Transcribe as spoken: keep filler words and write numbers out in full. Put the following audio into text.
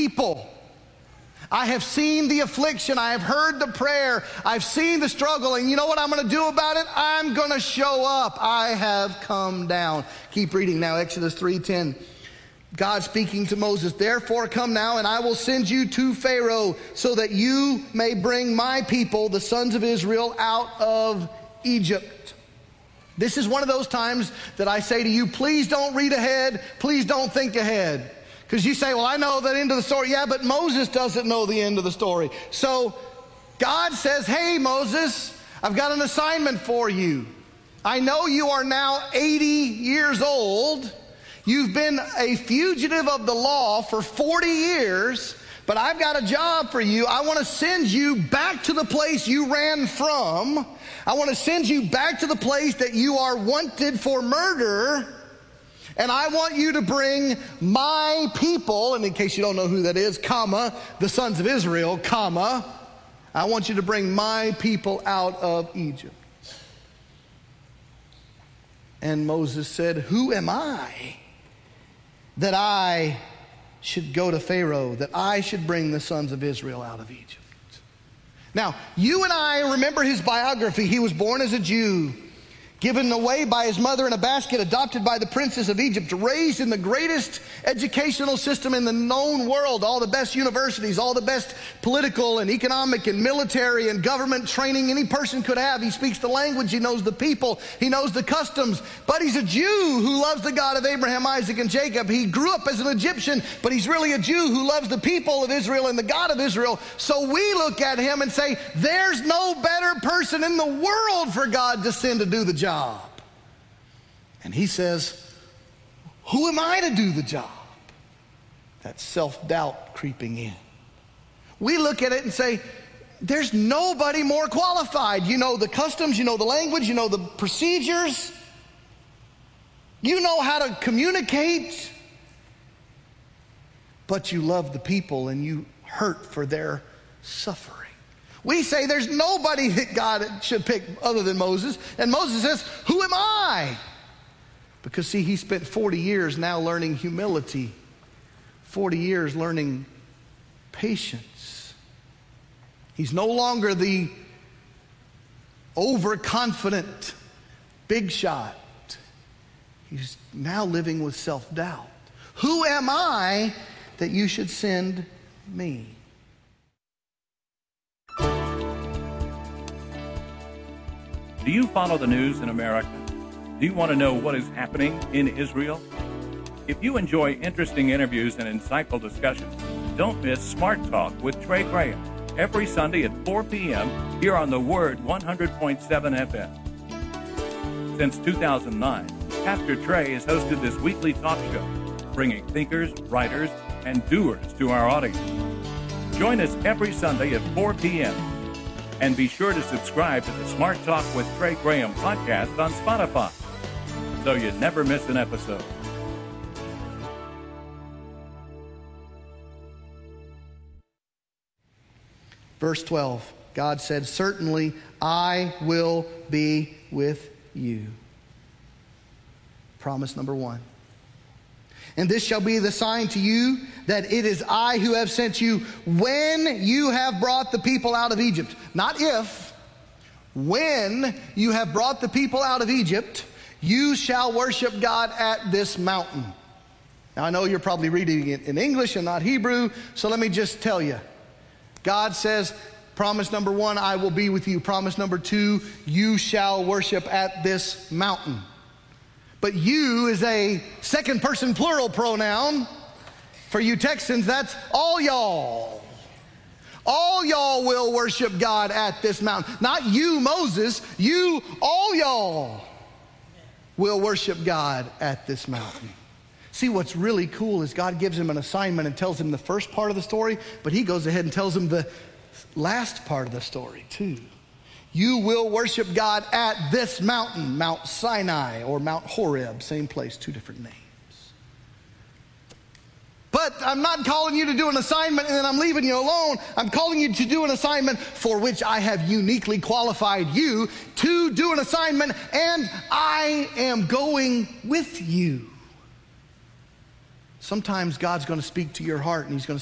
people. I have seen the affliction. I have heard the prayer. I've seen the struggle. And you know what I'm going to do about it? I'm going to show up. I have come down. Keep reading now, Exodus three ten. God speaking to Moses, therefore come now, and I will send you to Pharaoh, so that you may bring my people, the sons of Israel, out of Egypt. This is one of those times that I say to you, please don't read ahead. Please don't think ahead. Because you say, well, I know the end of the story. Yeah, but Moses doesn't know the end of the story. So God says, hey, Moses, I've got an assignment for you. I know you are now eighty years old. You've been a fugitive of the law for forty years, but I've got a job for you. I want to send you back to the place you ran from. I want to send you back to the place that you are wanted for murder. And I want you to bring my people, and in case you don't know who that is, comma, the sons of Israel, comma, I want you to bring my people out of Egypt. And Moses said, who am I that I should go to Pharaoh, that I should bring the sons of Israel out of Egypt? Now, you and I remember his biography. He was born as a Jew, given away by his mother in a basket, adopted by the princes of Egypt, raised in the greatest educational system in the known world, all the best universities, all the best political and economic and military and government training any person could have. He speaks the language, he knows the people, he knows the customs, but he's a Jew who loves the God of Abraham, Isaac, and Jacob. He grew up as an Egyptian, but he's really a Jew who loves the people of Israel and the God of Israel. So we look at him and say, there's no better person in the world for God to send to do the job. And he says, who am I to do the job? That self-doubt creeping in. We look at it and say, there's nobody more qualified. You know the customs, you know the language, you know the procedures. You know how to communicate. But you love the people and you hurt for their suffering. We say there's nobody that God should pick other than Moses. And Moses says, who am I? Because see, he spent forty years now learning humility. forty years learning patience. He's no longer the overconfident big shot. He's now living with self-doubt. Who am I that you should send me? Do you follow the news in America? Do you want to know what is happening in Israel? If you enjoy interesting interviews and insightful discussions, don't miss Smart Talk with Trey Graham every Sunday at four p.m. here on the Word one hundred point seven F M. Since two thousand nine, Pastor Trey has hosted this weekly talk show, bringing thinkers, writers, and doers to our audience. Join us every Sunday at four p.m. And be sure to subscribe to the Smart Talk with Trey Graham podcast on Spotify, so you never miss an episode. Verse twelve, God said, certainly I will be with you. Promise number one. And this shall be the sign to you that it is I who have sent you when you have brought the people out of Egypt. Not if. When you have brought the people out of Egypt, you shall worship God at this mountain. Now I know you're probably reading it in English and not Hebrew, so let me just tell you. God says, promise number one, I will be with you. Promise number two, you shall worship at this mountain. But you is a second person plural pronoun. For you Texans, that's all y'all. All y'all will worship God at this mountain. Not you, Moses. You, all y'all will worship God at this mountain. See, what's really cool is God gives him an assignment and tells him the first part of the story, but he goes ahead and tells him the last part of the story too. You will worship God at this mountain, Mount Sinai or Mount Horeb, same place, two different names. But I'm not calling you to do an assignment and then I'm leaving you alone. I'm calling you to do an assignment for which I have uniquely qualified you to do an assignment, and I am going with you. Sometimes God's going to speak to your heart and he's going to